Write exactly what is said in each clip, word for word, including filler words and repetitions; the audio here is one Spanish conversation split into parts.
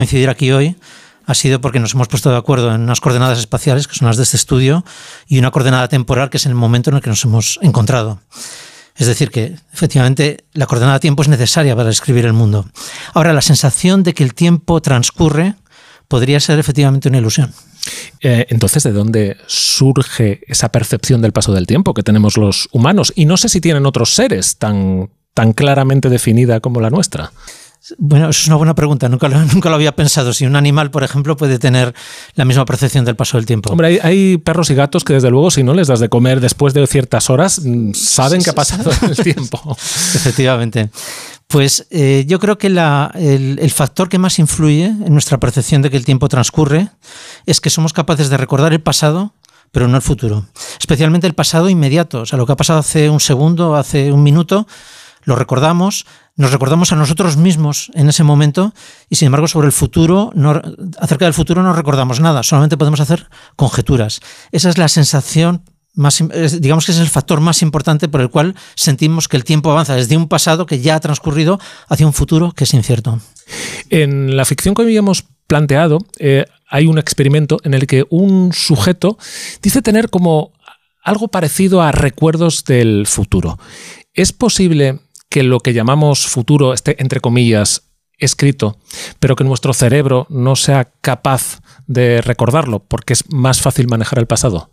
coincidir aquí hoy ha sido porque nos hemos puesto de acuerdo en unas coordenadas espaciales, que son las de este estudio, y una coordenada temporal, que es el momento en el que nos hemos encontrado. Es decir, que efectivamente la coordenada tiempo es necesaria para describir el mundo. Ahora, la sensación de que el tiempo transcurre podría ser efectivamente una ilusión. Eh, entonces, ¿de dónde surge esa percepción del paso del tiempo que tenemos los humanos? Y no sé si tienen otros seres tan, tan claramente definida como la nuestra. Bueno, eso es una buena pregunta. Nunca lo, nunca lo había pensado. Si un animal, por ejemplo, puede tener la misma percepción del paso del tiempo. Hombre, hay, hay perros y gatos que, desde luego, si no les das de comer después de ciertas horas, saben que ha pasado el tiempo. Efectivamente. Pues eh, yo creo que la, el, el factor que más influye en nuestra percepción de que el tiempo transcurre es que somos capaces de recordar el pasado, pero no el futuro. Especialmente el pasado inmediato. O sea, lo que ha pasado hace un segundo, hace un minuto, lo recordamos, nos recordamos a nosotros mismos en ese momento y, sin embargo, sobre el futuro, no, acerca del futuro no recordamos nada, solamente podemos hacer conjeturas. Esa es la sensación más, digamos que es el factor más importante por el cual sentimos que el tiempo avanza desde un pasado que ya ha transcurrido hacia un futuro que es incierto. En la ficción que habíamos planteado, eh, hay un experimento en el que un sujeto dice tener como algo parecido a recuerdos del futuro. ¿Es posible que lo que llamamos futuro esté, entre comillas, escrito, pero que nuestro cerebro no sea capaz de recordarlo porque es más fácil manejar el pasado?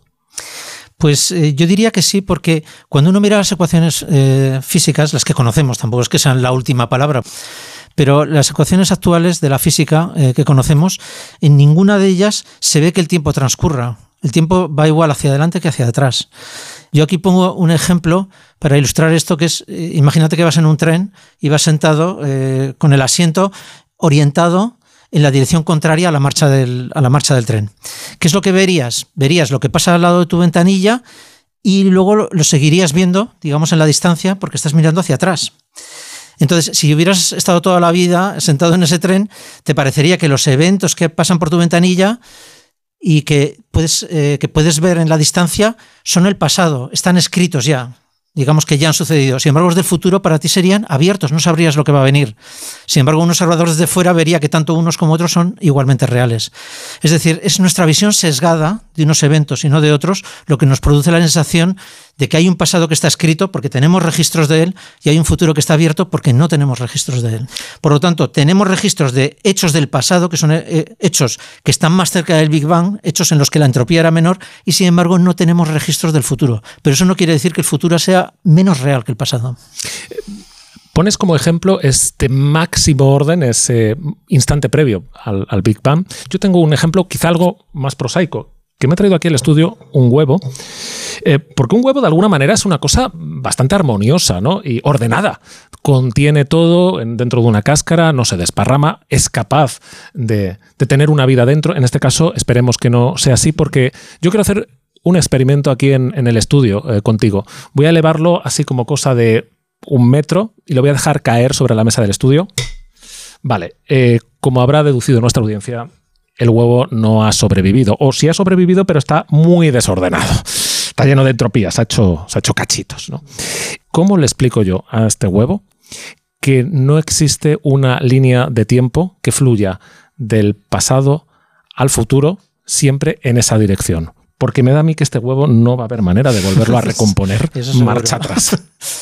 Pues eh, yo diría que sí, porque cuando uno mira las ecuaciones eh, físicas, las que conocemos, tampoco es que sean la última palabra, pero las ecuaciones actuales de la física eh, que conocemos, en ninguna de ellas se ve que el tiempo transcurra. El tiempo va igual hacia adelante que hacia atrás. Yo aquí pongo un ejemplo para ilustrar esto, que es, eh, imagínate que vas en un tren y vas sentado eh, con el asiento orientado en la dirección contraria a la marcha del, a la marcha del tren. ¿Qué es lo que verías? Verías lo que pasa al lado de tu ventanilla y luego lo, lo seguirías viendo, digamos, en la distancia, porque estás mirando hacia atrás. Entonces, si hubieras estado toda la vida sentado en ese tren, te parecería que los eventos que pasan por tu ventanilla y que puedes, eh, que puedes ver en la distancia son el pasado, están escritos ya. Digamos que ya han sucedido. Sin embargo, los del futuro para ti serían abiertos, no sabrías lo que va a venir. Sin embargo, un observador desde fuera vería que tanto unos como otros son igualmente reales. Es decir, es nuestra visión sesgada de unos eventos y no de otros lo que nos produce la sensación de que hay un pasado que está escrito porque tenemos registros de él y hay un futuro que está abierto porque no tenemos registros de él. Por lo tanto, tenemos registros de hechos del pasado, que son eh, hechos que están más cerca del Big Bang, hechos en los que la entropía era menor, y sin embargo no tenemos registros del futuro. Pero eso no quiere decir que el futuro sea menos real que el pasado. Pones como ejemplo este máximo orden, ese instante previo al, al Big Bang. Yo tengo un ejemplo quizá algo más prosaico, que me he traído aquí al estudio un huevo, eh, porque un huevo de alguna manera es una cosa bastante armoniosa, ¿no? Y ordenada. Contiene todo dentro de una cáscara, no se desparrama, es capaz de, de tener una vida dentro. En este caso esperemos que no sea así, porque yo quiero hacer un experimento aquí en, en el estudio eh, contigo. Voy a elevarlo así como cosa de un metro y lo voy a dejar caer sobre la mesa del estudio. Vale, eh, como habrá deducido nuestra audiencia, el huevo no ha sobrevivido. O sí ha sobrevivido, pero está muy desordenado. Está lleno de entropía, se ha hecho, se ha hecho cachitos, ¿no? ¿Cómo le explico yo a este huevo que no existe una línea de tiempo que fluya del pasado al futuro siempre en esa dirección? Porque me da a mí que este huevo no va a haber manera de volverlo a recomponer marcha atrás.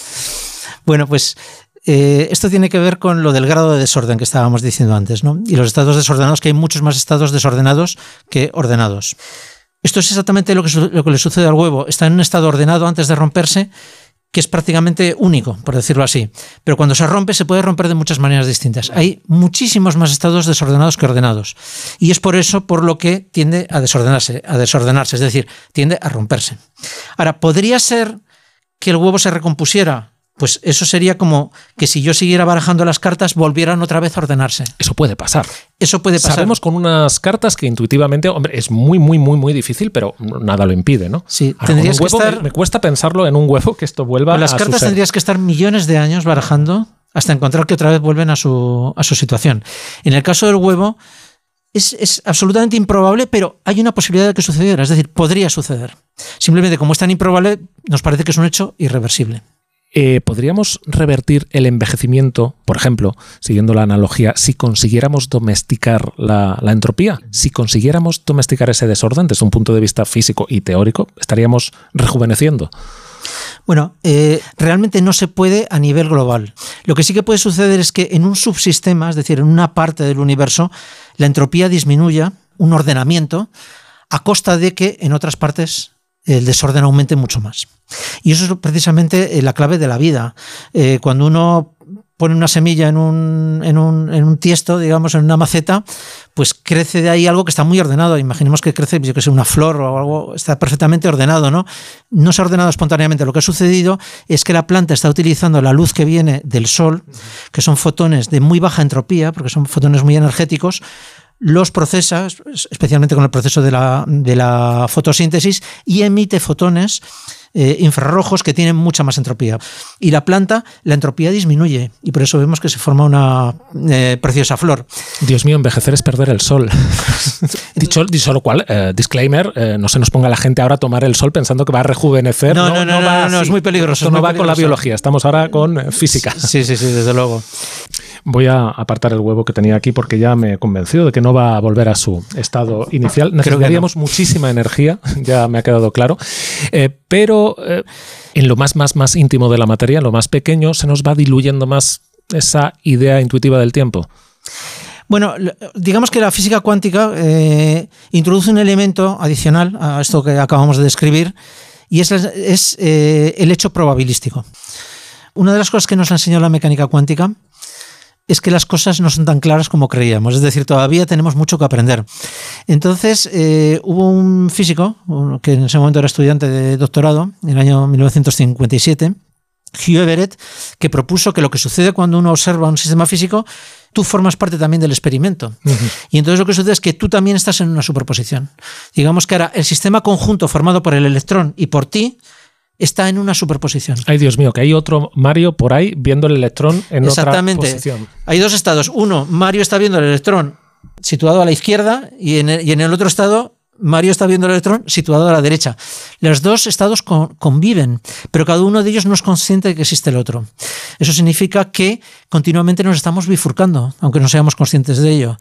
Bueno, pues eh, esto tiene que ver con lo del grado de desorden que estábamos diciendo antes, ¿no? Y los estados desordenados, que hay muchos más estados desordenados que ordenados. Esto es exactamente lo que, lo que le sucede al huevo. Está en un estado ordenado antes de romperse, que es prácticamente único, por decirlo así. Pero cuando se rompe, se puede romper de muchas maneras distintas. Hay muchísimos más estados desordenados que ordenados. Y es por eso por lo que tiende a desordenarse, a desordenarse, es decir, tiende a romperse. Ahora, ¿podría ser que el huevo se recompusiera? Pues eso sería como que si yo siguiera barajando las cartas, volvieran otra vez a ordenarse. Eso puede pasar. Eso puede pasar. Sabemos con unas cartas que intuitivamente, hombre, es muy, muy, muy, muy difícil, pero nada lo impide, ¿no? Sí, ahora, tendrías huevo, que estar... Me, me cuesta pensarlo en un huevo que esto vuelva con las a cartas su ser. tendrías que estar millones de años barajando hasta encontrar que otra vez vuelven a su, a su situación. En el caso del huevo, es, es absolutamente improbable, pero hay una posibilidad de que sucediera. Es decir, podría suceder. Simplemente, como es tan improbable, nos parece que es un hecho irreversible. Eh, ¿Podríamos revertir el envejecimiento, por ejemplo, siguiendo la analogía, si consiguiéramos domesticar la, la entropía? Si consiguiéramos domesticar ese desorden desde un punto de vista físico y teórico, ¿estaríamos rejuveneciendo? Bueno, eh, realmente no se puede a nivel global. Lo que sí que puede suceder es que en un subsistema, es decir, en una parte del universo, la entropía disminuya, un ordenamiento, a costa de que en otras partes el desorden aumente mucho más. Y eso es precisamente la clave de la vida. Eh, cuando uno pone una semilla en un, en, un, en un tiesto, digamos, en una maceta, pues crece de ahí algo que está muy ordenado. Imaginemos que crece, yo que sé, una flor o algo, está perfectamente ordenado, ¿no? No se ha ordenado espontáneamente. Lo que ha sucedido es que la planta está utilizando la luz que viene del sol, que son fotones de muy baja entropía, porque son fotones muy energéticos, los procesa, especialmente con el proceso de la, de la fotosíntesis, y emite fotones eh, infrarrojos que tienen mucha más entropía. Y la planta, la entropía disminuye, y por eso vemos que se forma una eh, preciosa flor. Dios mío, envejecer es perder el sol. dicho, dicho lo cual, eh, disclaimer, eh, no se nos ponga la gente ahora a tomar el sol pensando que va a rejuvenecer. No, no, no, no, no, no, no es muy peligroso. Esto no va peligroso. con la biología, estamos ahora con física. Sí, sí, sí, desde luego. Voy a apartar el huevo que tenía aquí porque ya me he convencido de que no va a volver a su estado inicial. Necesitaríamos no. muchísima energía, ya me ha quedado claro. Eh, pero eh, en lo más, más, más íntimo de la materia, en lo más pequeño, se nos va diluyendo más esa idea intuitiva del tiempo. Bueno, digamos que la física cuántica eh, introduce un elemento adicional a esto que acabamos de describir, y es, es eh, el hecho probabilístico. Una de las cosas que nos ha enseñado la mecánica cuántica es que las cosas no son tan claras como creíamos, es decir, todavía tenemos mucho que aprender. Entonces, eh, hubo un físico, que en ese momento era estudiante de doctorado, en el año mil novecientos cincuenta y siete, Hugh Everett, que propuso que lo que sucede cuando uno observa un sistema físico, tú formas parte también del experimento. Uh-huh. Y entonces lo que sucede es que tú también estás en una superposición. Digamos que ahora el sistema conjunto formado por el electrón y por ti está en una superposición. Ay, Dios mío, que hay otro Mario por ahí viendo el electrón en otra posición. Hay dos estados. Uno, Mario está viendo el electrón situado a la izquierda, y en el, y en el otro estado Mario está viendo el electrón situado a la derecha. Los dos estados con, conviven, pero cada uno de ellos no es consciente de que existe el otro. Eso significa que continuamente nos estamos bifurcando, aunque no seamos conscientes de ello.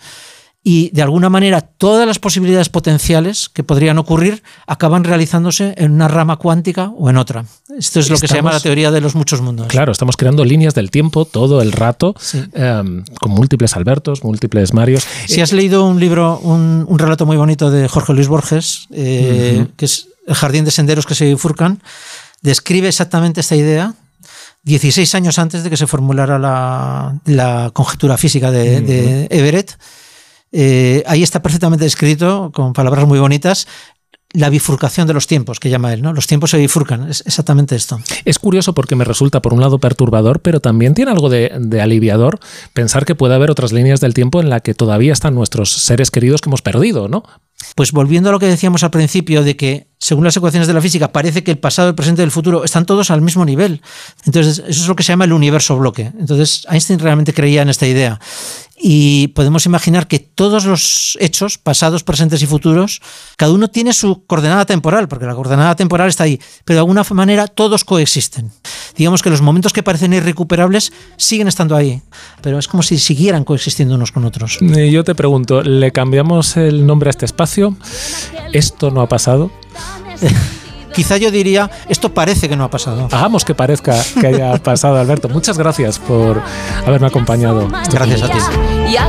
Y de alguna manera todas las posibilidades potenciales que podrían ocurrir acaban realizándose en una rama cuántica o en otra. Esto es lo estamos, que se llama la teoría de los muchos mundos. Claro, estamos creando líneas del tiempo todo el rato, sí. eh, con múltiples Albertos, múltiples Marios. Si has leído un libro, un, un relato muy bonito de Jorge Luis Borges, eh, uh-huh. que es El jardín de senderos que se bifurcan, describe exactamente esta idea dieciséis años antes de que se formulara la, la conjetura física de, uh-huh. de Everett. Eh, ahí está perfectamente descrito, con palabras muy bonitas, la bifurcación de los tiempos, que llama él, ¿no? Los tiempos se bifurcan, es exactamente esto. Es curioso porque me resulta, por un lado, perturbador, pero también tiene algo de, de aliviador pensar que puede haber otras líneas del tiempo en la que todavía están nuestros seres queridos que hemos perdido, ¿no? Pues volviendo a lo que decíamos al principio, de que según las ecuaciones de la física parece que el pasado, el presente y el futuro están todos al mismo nivel. Entonces eso es lo que se llama el universo bloque. Entonces Einstein realmente creía en esta idea. Y podemos imaginar que todos los hechos, pasados, presentes y futuros, cada uno tiene su coordenada temporal, porque la coordenada temporal está ahí, pero de alguna manera todos coexisten. Digamos que los momentos que parecen irrecuperables siguen estando ahí, pero es como si siguieran coexistiendo unos con otros. Y yo te pregunto, ¿le cambiamos el nombre a este espacio? ¿Esto no ha pasado? Quizá yo diría, esto parece que no ha pasado. Hagamos que parezca que haya pasado, Alberto. Muchas gracias por haberme acompañado. Gracias a ti.